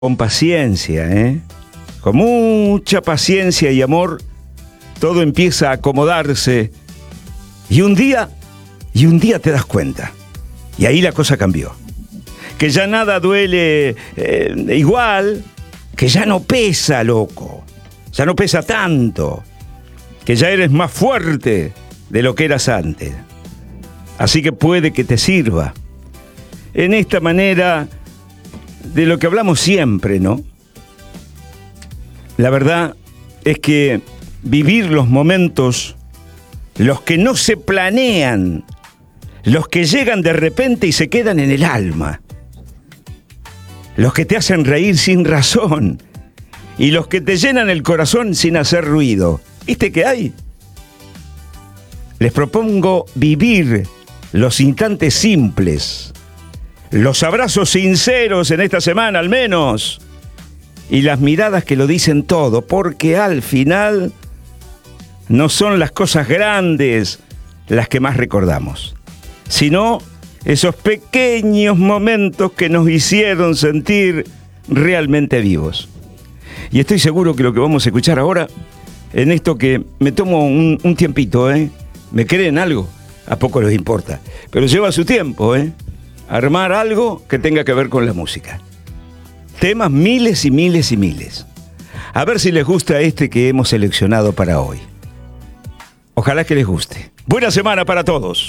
Con paciencia, con mucha paciencia y amor, todo empieza a acomodarse y un día te das cuenta. Y ahí la cosa cambió. Que ya nada duele igual, que ya no pesa, loco. Ya no pesa tanto. Que ya eres más fuerte de lo que eras antes. Así que puede que te sirva. En esta manera de lo que hablamos siempre, ¿no? La verdad es que vivir los momentos, los que no se planean, los que llegan de repente y se quedan en el alma, los que te hacen reír sin razón y los que te llenan el corazón sin hacer ruido. ¿Viste qué hay? Les propongo vivir los instantes simples, los abrazos sinceros en esta semana al menos, y las miradas que lo dicen todo, porque al final no son las cosas grandes las que más recordamos, sino esos pequeños momentos que nos hicieron sentir realmente vivos. Y estoy seguro que lo que vamos a escuchar ahora, en esto que me tomo un tiempito, ¿me creen algo? A poco les importa, pero lleva su tiempo, armar algo que tenga que ver con la música. Temas miles y miles y miles. A ver si les gusta este que hemos seleccionado para hoy. Ojalá que les guste. Buena semana para todos.